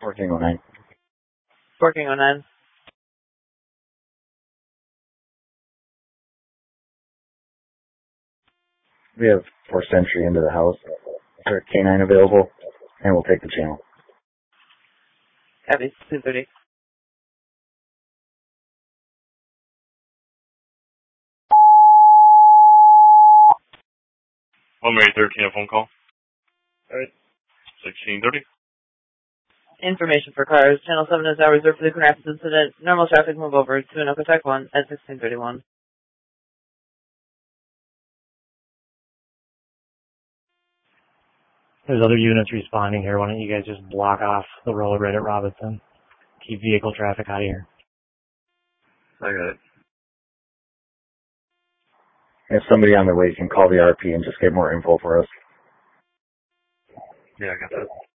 1409. Working on that. We have forced entry into the house. Is there a canine available? And we'll take the channel. Copy. 230. One Mary 13, a phone call. Alright. 1630. Information for cars. Channel 7 is now reserved for the Grand Rapids incident. Normal traffic move over to Okotok 1 at 1631. There's other units responding here. Why don't you guys just block off the road right at Robinson? Keep vehicle traffic out of here. I got it. If somebody on the way can call the RP and just get more info for us. Yeah, I got that.